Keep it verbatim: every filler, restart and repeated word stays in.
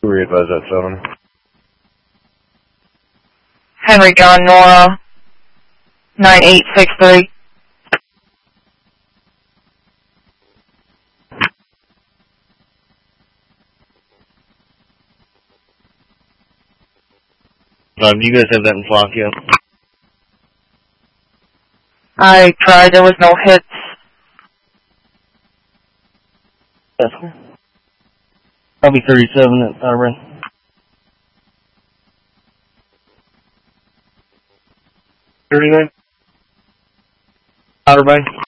Who re-advised that seven? Henry John Nora, nine eight six three. Um, do you guys have that in flock yet? I tried, there was no hits. That's cool. Probably thirty-seven at Otterburn. thirty-nine? Otterburn.